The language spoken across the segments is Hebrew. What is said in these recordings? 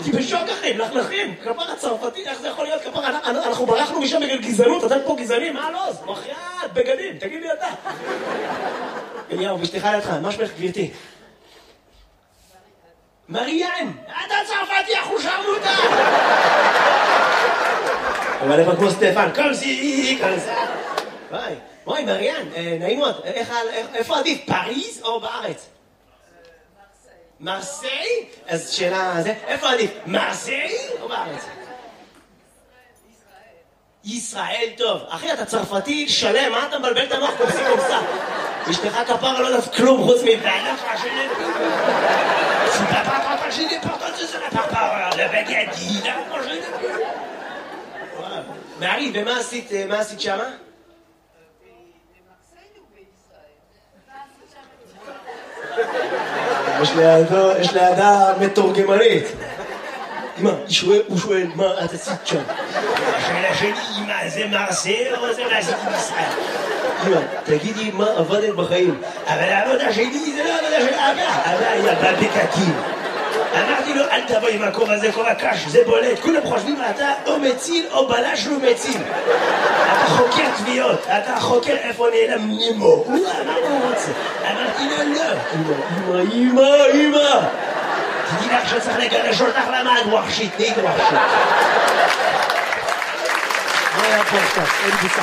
אני בשוק אחי, מלכלכים, כפר הצרפתי, איך זה יכול להיות כפר? אנחנו ברחנו משם בגלל גזענות, אתם פה גזענים, מה לא? זה מחייאת, בגדים, תגיד לי אתה. אליהו, ואשתך לידך, מה שמך גברתי? מריאן, אתה צרפתי, אנחנו שרמוטה! אבל איפה כמו סטפן, קומסי, קומסה. וואי, מריאן, נעים מאוד, איפה עדיף, פריז או בארץ? מרסיי? אז שאלה, איפה עדיף, מרסיי או בארץ? ישראל, טוב. אחי, אתה צרפתי שלם, מה אתה מבלבל את המוח קומסי קומסה? אשתך כפרה לא יודעת כלום חוץ מבעלה פרשנית. Je n'ai pas entendu ça par rapport à la baguette. מארי, ומה עשית שמה? יש לידה מתורגמנית. אמא, הוא שואל, מה את עשית שם? השאלה שלי, אמא, זה מרסיי או זה מה עשיתי בישראל? אמא, תגידי מה עבדת בחיים. אבל העבודה שלי זה לא עבודה של אבא היה בבקקים. אמרתי לו, אל תבוא עם הכובע הזה, כובע קש, זה בולט. כולם חושבים, אתה או מציל או בלש לא מציל. אתה חוקר תביעות, אתה חוקר איפה נעלם נימו. הוא אמר מה הוא רוצה. אמרתי לו, לא. אמא. תדעי לך שצריך לגרש אותך למה את ווחשית, נהיית ווחשית. מה היה פה עכשיו? אין בוצע.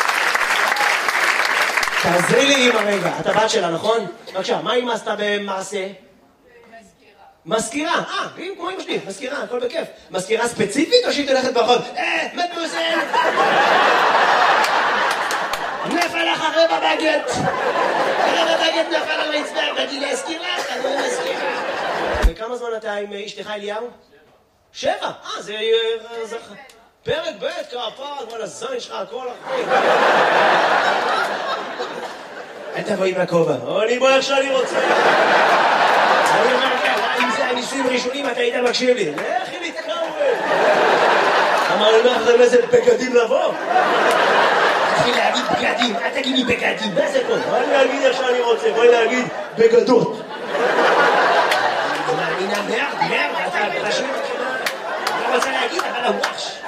תעזרי לי אמא רגע, אתה בת שלה, נכון? בבקשה, מה אמא עשתה במעשה? מזכירה, כמו אמא שלי, מזכירה, הכל בכיף. מזכירה ספציפית או שהיא תלכת ברחוב? מדמוזל! נפל לך רבע בגט! רבע בגט נפל על רצפה, באתי להזכיר לך, אני לא מזכירה. וכמה זמן אתה עם אשתך אליהו? 7! זה פרק ב' כפר, כל הזין שלך, הכל אחרי. אל תבוא עם הכובע, אני בוא איך שאני רוצה. אני אומר ככה, אם זה הניסויים ראשונים אתה היית מקשיב לי. לכי להתקרב. אמר לי מה אחרי איזה בגדים לבוא? תתחיל להגיד בגדים, אל תגיד לי בגדים, מה זה פה? בואי להגיד איך שאני רוצה, בואי להגיד בגדות. אני מאמינה מרד, אתה פשוט, אני לא רוצה להגיד, אבל הוואש.